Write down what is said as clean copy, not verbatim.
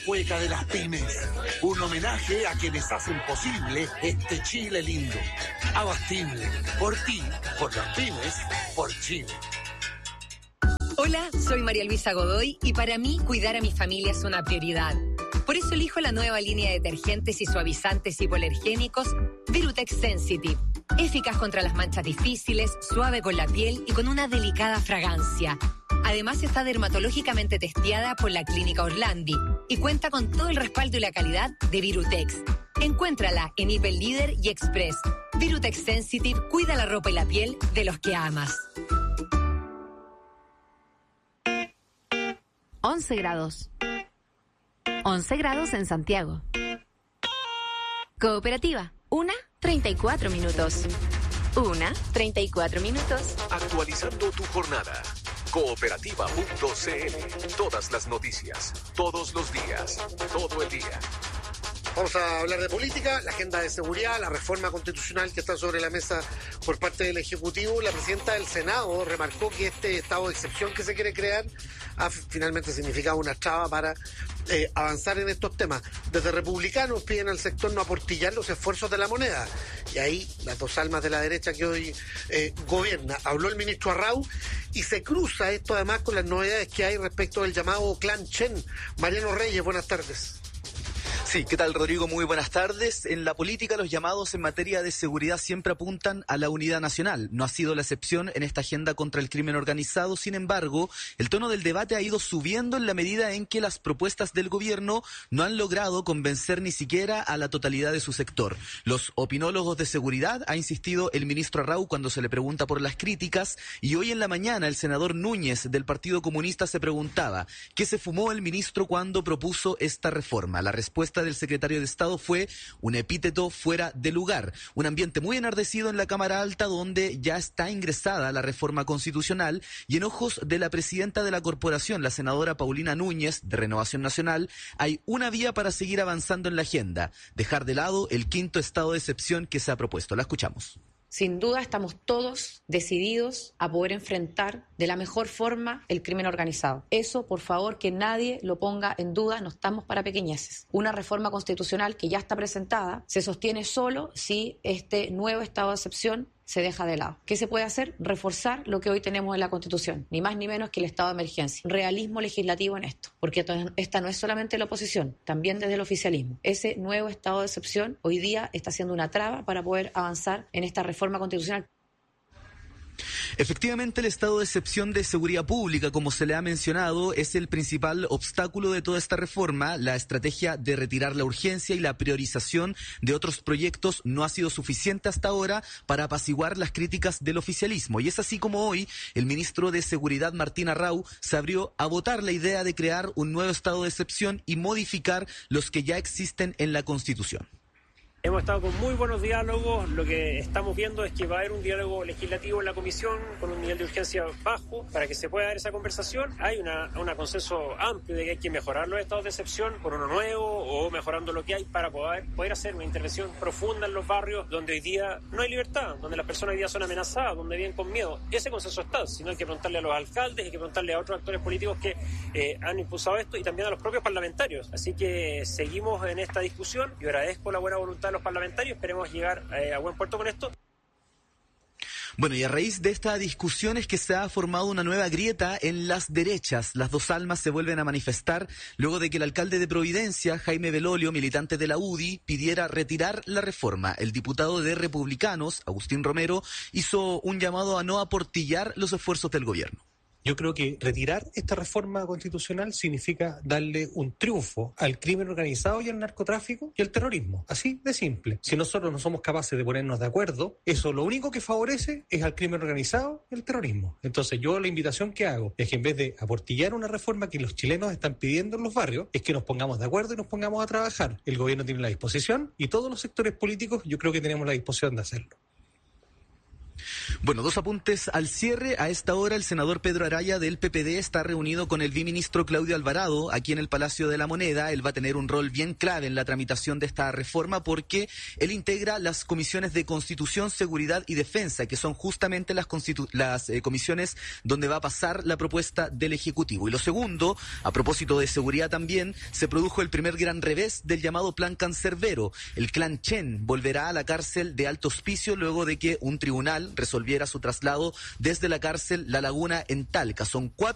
cueca de las pymes. Un homenaje a quienes hacen posible este Chile lindo. Abastible. Por ti, por las pymes, por Chile. Hola, soy María Luisa Godoy y para mí cuidar a mi familia es una prioridad. Por eso elijo la nueva línea de detergentes y suavizantes hipoalergénicos Virutex Sensitive. Eficaz contra las manchas difíciles, suave con la piel y con una delicada fragancia. Además está dermatológicamente testeada por la Clínica Orlandi y cuenta con todo el respaldo y la calidad de Virutex. Encuéntrala en Hiper Líder y Express. Virutex Sensitive cuida la ropa y la piel de los que amas. 11 grados. 11 grados en Santiago. Cooperativa, 1:34 minutos. 1:34 minutos. Actualizando tu jornada. Cooperativa.cl. Todas las noticias, todos los días, todo el día. Vamos a hablar de política, la agenda de seguridad, la reforma constitucional que está sobre la mesa por parte del Ejecutivo. La presidenta del Senado remarcó que este estado de excepción que se quiere crear ha finalmente significado una traba para avanzar en estos temas. Desde republicanos piden al sector no aportillar los esfuerzos de la moneda. Y ahí las dos almas de la derecha que hoy gobierna. Habló el ministro Arrau y se cruza esto además con las novedades que hay respecto del llamado Clan Chen. Mariano Reyes, buenas tardes. Sí, ¿qué tal, Rodrigo? Muy buenas tardes. En la política, los llamados en materia de seguridad siempre apuntan a la unidad nacional. No ha sido la excepción en esta agenda contra el crimen organizado. Sin embargo, el tono del debate ha ido subiendo en la medida en que las propuestas del gobierno no han logrado convencer ni siquiera a la totalidad de su sector. Los opinólogos de seguridad, ha insistido el ministro Arrau cuando se le pregunta por las críticas, y hoy en la mañana el senador Núñez del Partido Comunista se preguntaba ¿qué se fumó el ministro cuando propuso esta reforma? La respuesta del secretario de Estado fue un epíteto fuera de lugar. Un ambiente muy enardecido en la Cámara Alta, donde ya está ingresada la reforma constitucional, y en ojos de la presidenta de la corporación, la senadora Paulina Núñez, de Renovación Nacional, hay una vía para seguir avanzando en la agenda: dejar de lado el quinto estado de excepción que se ha propuesto. La escuchamos. Sin duda estamos todos decididos a poder enfrentar de la mejor forma el crimen organizado. Eso, por favor, que nadie lo ponga en duda, no estamos para pequeñeces. Una reforma constitucional que ya está presentada se sostiene solo si este nuevo estado de excepción se deja de lado. ¿Qué se puede hacer? Reforzar lo que hoy tenemos en la Constitución, ni más ni menos que el estado de emergencia. Realismo legislativo en esto, porque esta no es solamente la oposición, también desde el oficialismo. Ese nuevo estado de excepción hoy día está siendo una traba para poder avanzar en esta reforma constitucional. Efectivamente, el estado de excepción de seguridad pública, como se le ha mencionado, es el principal obstáculo de toda esta reforma. La estrategia de retirar la urgencia y la priorización de otros proyectos no ha sido suficiente hasta ahora para apaciguar las críticas del oficialismo. Y es así como hoy el ministro de Seguridad, Martín Arrau, se abrió a votar la idea de crear un nuevo estado de excepción y modificar los que ya existen en la Constitución. Hemos estado con muy buenos diálogos. Lo que estamos viendo es que va a haber un diálogo legislativo en la comisión con un nivel de urgencia bajo para que se pueda dar esa conversación. Hay un consenso amplio de que hay que mejorar los estados de excepción por uno nuevo o mejorando lo que hay para poder hacer una intervención profunda en los barrios donde hoy día no hay libertad, donde las personas hoy día son amenazadas, donde viven con miedo. Ese consenso está, sino hay que preguntarle a los alcaldes, hay que preguntarle a otros actores políticos que han impulsado esto y también a los propios parlamentarios. Así que seguimos en esta discusión. Yo agradezco la buena voluntad de los parlamentarios, esperemos llegar a buen puerto con esto. Bueno, y a raíz de esta discusión es que se ha formado una nueva grieta en las derechas. Las dos almas se vuelven a manifestar luego de que el alcalde de Providencia, Jaime Belolio, militante de la UDI, pidiera retirar la reforma. El diputado de Republicanos, Agustín Romero, hizo un llamado a no aportillar los esfuerzos del gobierno. Yo creo que retirar esta reforma constitucional significa darle un triunfo al crimen organizado y al narcotráfico y al terrorismo. Así de simple. Si nosotros no somos capaces de ponernos de acuerdo, eso lo único que favorece es al crimen organizado y al terrorismo. Entonces yo la invitación que hago es que en vez de aportillar una reforma que los chilenos están pidiendo en los barrios, es que nos pongamos de acuerdo y nos pongamos a trabajar. El gobierno tiene la disposición y todos los sectores políticos yo creo que tenemos la disposición de hacerlo. Bueno, dos apuntes al cierre. A esta hora el senador Pedro Araya del PPD está reunido con el viceministro Claudio Alvarado aquí en el Palacio de la Moneda. Él va a tener un rol bien clave en la tramitación de esta reforma porque él integra las comisiones de Constitución, Seguridad y Defensa, que son justamente las comisiones donde va a pasar la propuesta del Ejecutivo. Y lo segundo, a propósito de seguridad también, se produjo el primer gran revés del llamado Plan Cancerbero. El clan Chen volverá a la cárcel de Alto Hospicio luego de que un tribunal resolviera su traslado desde la cárcel La Laguna en Talca. Son 4